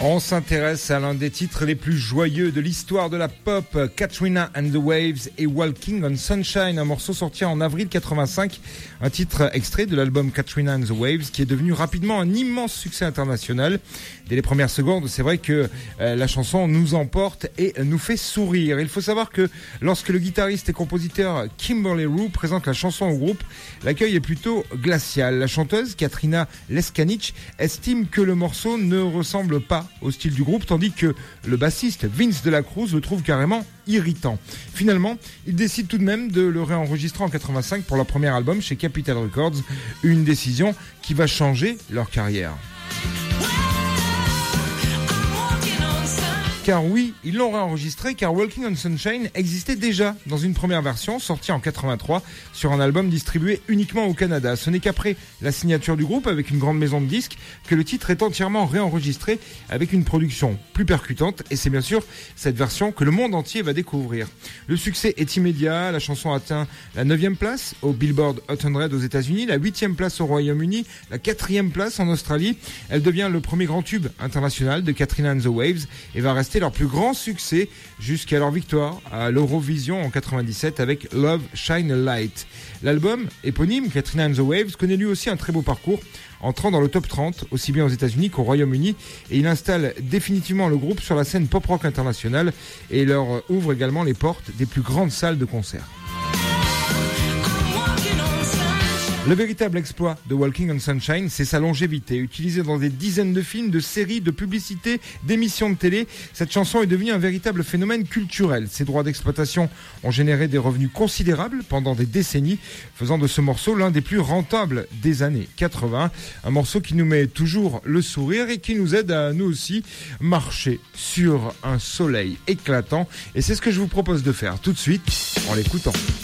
On s'intéresse à l'un des titres les plus joyeux de l'histoire de la pop, Katrina and the Waves et Walking on Sunshine, un morceau sorti en avril 85, un titre extrait de l'album Katrina and the Waves qui est devenu rapidement un immense succès international. Dès les premières secondes, c'est vrai que la chanson nous emporte et nous fait sourire. Il faut savoir que lorsque le guitariste et compositeur Kimberly Roux présente la chanson au groupe, l'accueil est plutôt glacial. La chanteuse Katrina Leskanich estime que le morceau ne ressemble pas au style du groupe, tandis que le bassiste Vince de la Cruz le trouve carrément irritant. Finalement, il décide tout de même de le réenregistrer en 85 pour leur premier album chez Capitol Records, une décision qui va changer leur carrière. Car oui, ils l'ont réenregistré car Walking on Sunshine existait déjà dans une première version sortie en 83 sur un album distribué uniquement au Canada. Ce n'est qu'après la signature du groupe avec une grande maison de disques que le titre est entièrement réenregistré avec une production plus percutante et c'est bien sûr cette version que le monde entier va découvrir. Le succès est immédiat, la chanson atteint la 9e place au Billboard Hot 100 aux États-Unis, la 8e place au Royaume-Uni, la 4e place en Australie. Elle devient le premier grand tube international de Katrina and the Waves et va rester leur plus grand succès jusqu'à leur victoire à l'Eurovision en 97 avec Love Shine a Light. L'album éponyme Katrina and the Waves connaît lui aussi un très beau parcours, entrant dans le top 30 aussi bien aux États-Unis qu'au Royaume-Uni et il installe définitivement le groupe sur la scène pop-rock internationale et leur ouvre également les portes des plus grandes salles de concert. Le véritable exploit de Walking on Sunshine, c'est sa longévité. Utilisée dans des dizaines de films, de séries, de publicités, d'émissions de télé, cette chanson est devenue un véritable phénomène culturel. Ses droits d'exploitation ont généré des revenus considérables pendant des décennies, faisant de ce morceau l'un des plus rentables des années 80. Un morceau qui nous met toujours le sourire et qui nous aide à nous aussi marcher sur un soleil éclatant. Et c'est ce que je vous propose de faire tout de suite en l'écoutant.